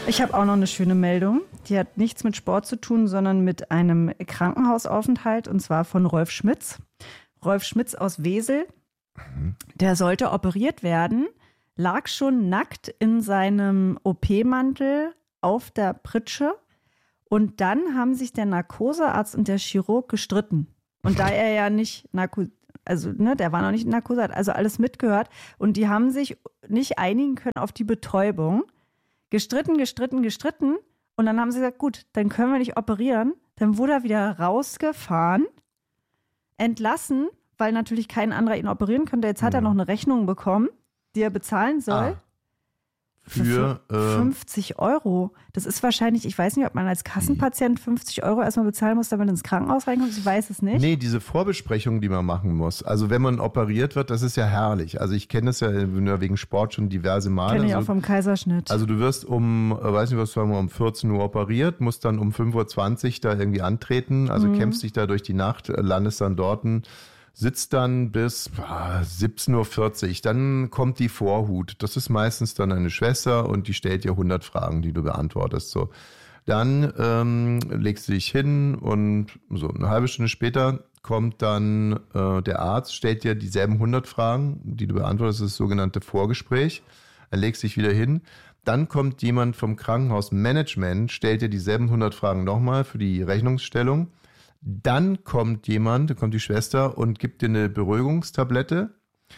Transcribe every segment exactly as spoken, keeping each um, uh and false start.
Ich habe auch noch eine schöne Meldung. Die hat nichts mit Sport zu tun, sondern mit einem Krankenhausaufenthalt, und zwar von Rolf Schmitz. Rolf Schmitz aus Wesel, der sollte operiert werden, lag schon nackt in seinem O P-Mantel auf der Pritsche, und dann haben sich der Narkosearzt und der Chirurg gestritten. Und da er ja nicht Narko, also ne, der war noch nicht in Narkose, hat also alles mitgehört, und die haben sich nicht einigen können auf die Betäubung. Gestritten, gestritten, gestritten, und dann haben sie gesagt, gut, dann können wir nicht operieren. Dann wurde er wieder rausgefahren, entlassen, weil natürlich kein anderer ihn operieren könnte. Jetzt hat er noch eine Rechnung bekommen, die er bezahlen soll. Ah. Für fünfzig Euro. Das ist wahrscheinlich, ich weiß nicht, ob man als Kassenpatient fünfzig Euro erstmal bezahlen muss, damit man ins Krankenhaus reinkommt. Ich weiß es nicht. Nee, diese Vorbesprechung, die man machen muss. Also wenn man operiert wird, das ist ja herrlich. Also ich kenne das ja wegen Sport schon diverse Male. Kenne ich also, auch vom Kaiserschnitt. Also du wirst um, weiß nicht was, sagen wir, um vierzehn Uhr operiert, musst dann um fünf Uhr zwanzig da irgendwie antreten. Also mhm. kämpfst dich da durch die Nacht, landest dann dort, sitzt dann bis ah, siebzehn Uhr vierzig, dann kommt die Vorhut. Das ist meistens dann eine Schwester, und die stellt dir hundert Fragen, die du beantwortest. So, dann ähm, legst du dich hin, und so eine halbe Stunde später kommt dann äh, der Arzt, stellt dir dieselben hundert Fragen, die du beantwortest, das ist das sogenannte Vorgespräch. Dann legst du dich wieder hin. Dann kommt jemand vom Krankenhausmanagement, stellt dir dieselben hundert Fragen nochmal für die Rechnungsstellung. Dann kommt jemand, dann kommt die Schwester und gibt dir eine Beruhigungstablette.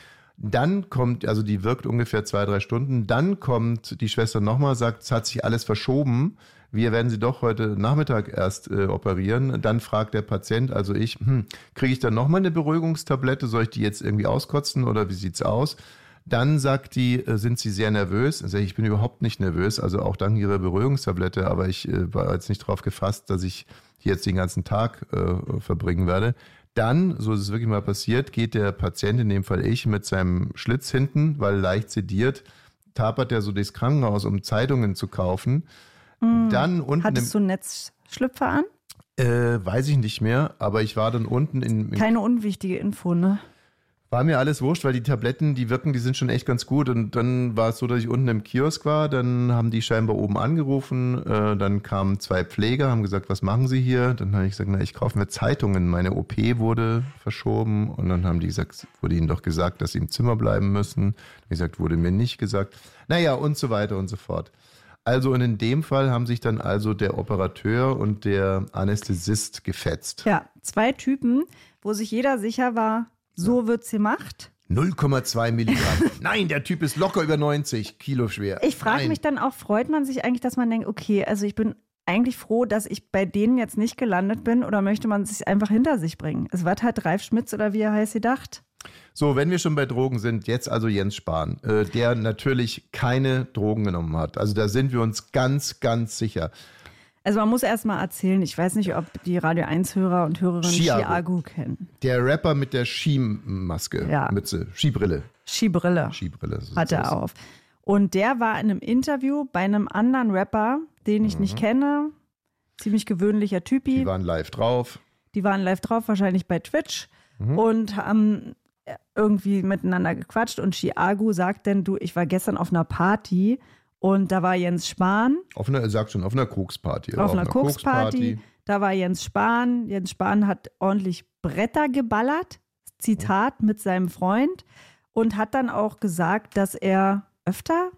Dann kommt, also die wirkt ungefähr zwei, drei Stunden. Dann kommt die Schwester nochmal, sagt, es hat sich alles verschoben. Wir werden Sie doch heute Nachmittag erst äh, operieren. Dann fragt der Patient, also ich, hm, kriege ich dann nochmal eine Beruhigungstablette? Soll ich die jetzt irgendwie auskotzen oder wie sieht's aus? Dann sagt die, äh, sind Sie sehr nervös? Dann sage ich, ich bin überhaupt nicht nervös, also auch dank Ihrer Beruhigungstablette, aber ich äh, war jetzt nicht darauf gefasst, dass ich hier jetzt den ganzen Tag äh, verbringen werde. Dann, so ist es wirklich mal passiert, geht der Patient, in dem Fall ich, mit seinem Schlitz hinten, weil leicht sediert, tapert er so durchs Krankenhaus, um Zeitungen zu kaufen. Mm. Dann unten Hattest du Netzschlüpfer an? Äh, weiß ich nicht mehr, aber ich war dann unten in... in Keine unwichtige Info, ne? War mir alles wurscht, weil die Tabletten, die wirken, die sind schon echt ganz gut. Und dann war es so, dass ich unten im Kiosk war, dann haben die scheinbar oben angerufen, äh, dann kamen zwei Pfleger, haben gesagt, was machen Sie hier? Dann habe ich gesagt, na, ich kaufe mir Zeitungen, meine O P wurde verschoben. Und dann haben die gesagt, wurde ihnen doch gesagt, dass sie im Zimmer bleiben müssen. Wie gesagt, wurde mir nicht gesagt. Naja, und so weiter und so fort. Also und in dem Fall haben sich dann also der Operateur und der Anästhesist gefetzt. Ja, zwei Typen, wo sich jeder sicher war, so wird's gemacht. null Komma zwei Milligramm. Nein, der Typ ist locker über neunzig Kilo schwer. Ich frage mich dann auch, freut man sich eigentlich, dass man denkt, okay, also ich bin eigentlich froh, dass ich bei denen jetzt nicht gelandet bin, oder möchte man sich einfach hinter sich bringen? Es war halt Ralf Schmitz oder wie er heißt gedacht. So, wenn wir schon bei Drogen sind, jetzt also Jens Spahn, äh, der natürlich keine Drogen genommen hat. Also da sind wir uns ganz, ganz sicher. Also man muss erst mal erzählen, ich weiß nicht, ob die Radio eins Hörer und Hörerinnen Chiago kennen. Der Rapper mit der Skimaske, ja. Mütze, Skibrille. Skibrille. Skibrille. So hat er auf. Und der war in einem Interview bei einem anderen Rapper, den ich mhm. nicht kenne. Ziemlich gewöhnlicher Typi. Die waren live drauf. Die waren live drauf, wahrscheinlich bei Twitch. Mhm. Und haben irgendwie miteinander gequatscht. Und Chiago sagt dann, du, ich war gestern auf einer Party. Und da war Jens Spahn. Auf einer, er sagt schon, auf einer Koksparty. Auf, auf einer, einer Koksparty. Koks da war Jens Spahn. Jens Spahn hat ordentlich Bretter geballert. Zitat, mit seinem Freund. Und hat dann auch gesagt, dass er öfter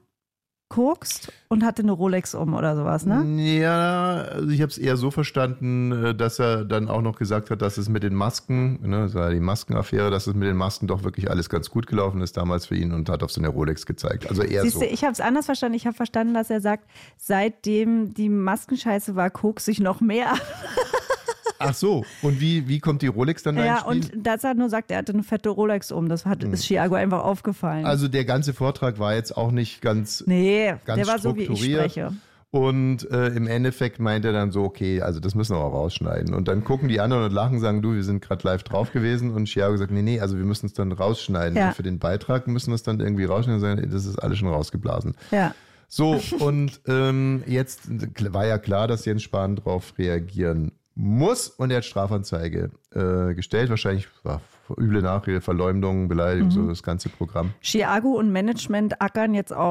kokst und hatte eine Rolex um oder sowas, ne? Ja, also ich habe es eher so verstanden, dass er dann auch noch gesagt hat, dass es mit den Masken, ne, das war die Maskenaffäre, dass es mit den Masken doch wirklich alles ganz gut gelaufen ist damals für ihn, und hat auf seine Rolex gezeigt. Also eher Siehste, so. Ich habe es anders verstanden. Ich habe verstanden, dass er sagt, seitdem die Maskenscheiße war, kokst ich noch mehr. Ach so, und wie, wie kommt die Rolex dann da Ja, ins Spiel? und dass er nur sagt, er hatte eine fette Rolex um. Das hat, ist Chiago einfach aufgefallen. Also der ganze Vortrag war jetzt auch nicht ganz Nee, ganz der war so, wie ich spreche. Und äh, im Endeffekt meint er dann so, okay, also das müssen wir auch rausschneiden. Und dann gucken die anderen und lachen, sagen, du, wir sind gerade live drauf gewesen. Und Chiago sagt, nee, nee, also wir müssen es dann rausschneiden. Ja. Und für den Beitrag müssen wir es dann irgendwie rausschneiden und sagen, das ist alles schon rausgeblasen. Ja. So, und ähm, jetzt war ja klar, dass Jens Spahn darauf reagieren muss, und er hat Strafanzeige äh, gestellt, wahrscheinlich war üble Nachrede, Verleumdung, Beleidigung, mhm. so das ganze Programm. Chiago und Management ackern jetzt auch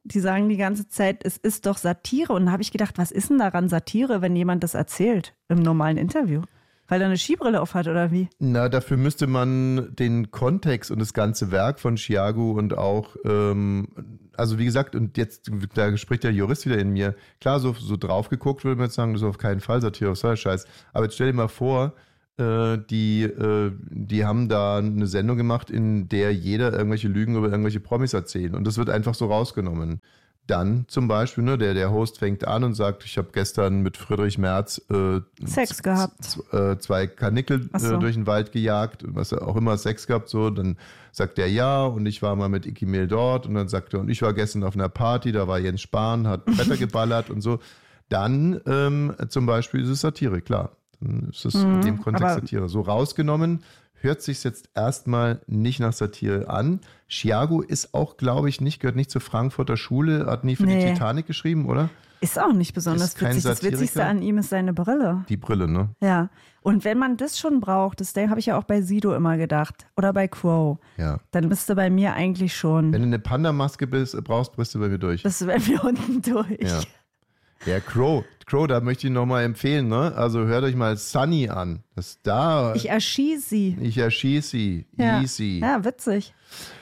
die sagen die ganze Zeit, es ist doch Satire. Und da habe ich gedacht, was ist denn daran Satire, wenn jemand das erzählt im normalen Interview? Weil er eine Skibrille aufhat oder wie? Na, dafür müsste man den Kontext und das ganze Werk von Chiago und auch, ähm, also wie gesagt, und jetzt, da spricht der Jurist wieder in mir, klar, so, so drauf geguckt würde man jetzt sagen, das ist auf keinen Fall Satire, was soll der Scheiß. Aber jetzt stell dir mal vor, äh, die, äh, die haben da eine Sendung gemacht, in der jeder irgendwelche Lügen über irgendwelche Promis erzählt und das wird einfach so rausgenommen. Dann zum Beispiel, ne, der, der Host fängt an und sagt, ich habe gestern mit Friedrich Merz äh, Sex gehabt. Z- äh, zwei Karnickel so. äh, durch den Wald gejagt, was auch immer Sex gehabt, so. Dann sagt er ja und ich war mal mit Icky Mehl dort und dann sagt er, und ich war gestern auf einer Party, da war Jens Spahn, hat Bretter geballert und so. Dann ähm, zum Beispiel ist es Satire, klar. Dann ist es Mhm, in dem Kontext aber- Satire. So rausgenommen hört sich jetzt erstmal nicht nach Satire an. Chiago ist auch, glaube ich, nicht, gehört nicht zur Frankfurter Schule, hat nie für Nee. die Titanic geschrieben, oder? Ist auch nicht besonders Ist kein witzig. Das Satiriker? Witzigste an ihm ist seine Brille. Die Brille, ne? Ja. Und wenn man das schon braucht, das habe ich ja auch bei Sido immer gedacht. Oder bei Crow. Ja. Dann bist du bei mir eigentlich schon. Wenn du eine Panda-Maske bist, brauchst, bist du bei mir durch. Bist du bei mir unten durch. Ja. Ja, Crow. Crow, da möchte ich nochmal empfehlen, ne? Also hört euch mal Sunny an. Das da. Ich erschieße sie. Ich erschieße sie. Ja. Easy. Ja, witzig.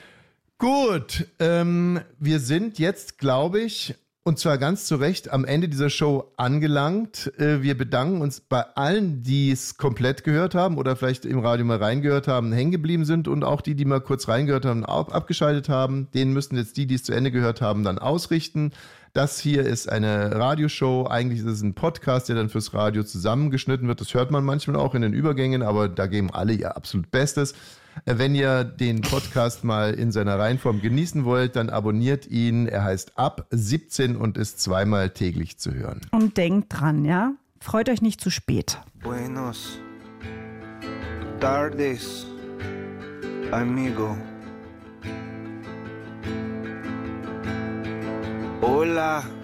Gut, ähm, wir sind jetzt, glaube ich, und zwar ganz zu Recht am Ende dieser Show angelangt. Äh, wir bedanken uns bei allen, die es komplett gehört haben oder vielleicht im Radio mal reingehört haben, hängen geblieben sind und auch die, die mal kurz reingehört haben, ab, abgeschaltet haben. Denen müssen jetzt die, die es zu Ende gehört haben, dann ausrichten. Das hier ist eine Radioshow. Eigentlich ist es ein Podcast, der dann fürs Radio zusammengeschnitten wird. Das hört man manchmal auch in den Übergängen, aber da geben alle ihr absolut Bestes. Wenn ihr den Podcast mal in seiner Reihenform genießen wollt, dann abonniert ihn. Er heißt Ab siebzehn und ist zweimal täglich zu hören. Und denkt dran, ja? Freut euch nicht zu spät. Buenos tardes, amigo. Hola,